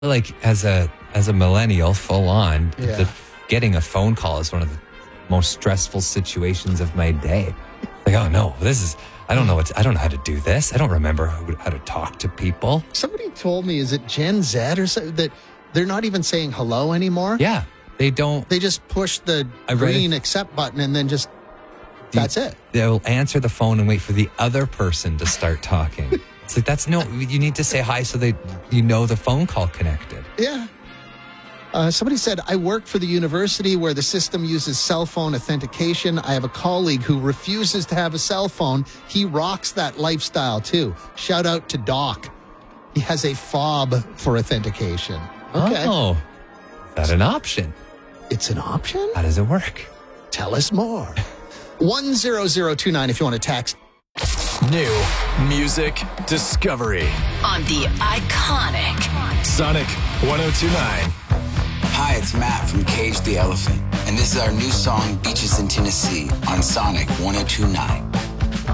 like as a millennial, full on, Yeah. getting a phone call is one of the most stressful situations of my day. Like, oh no, I don't know how to do this. I don't remember how to talk to people. Somebody told me, is it Gen Z or something, that they're not even saying hello anymore? Yeah, they don't. They just push the I read green accept button and then just, that's it. They'll answer the phone and wait for the other person to start talking. It's like, you need to say hi so the phone call connected. Yeah. Somebody said, I work for the university where the system uses cell phone authentication. I have a colleague who refuses to have a cell phone. He rocks that lifestyle too. Shout out to Doc. He has a fob for authentication. Okay. Oh, is that an option? It's an option? How does it work? Tell us more. 10029 if you want to text. New music discovery On the iconic Sonic 1029. Hi, it's Matt from Cage the Elephant, and this is our new song, Beaches in Tennessee, on Sonic 1029.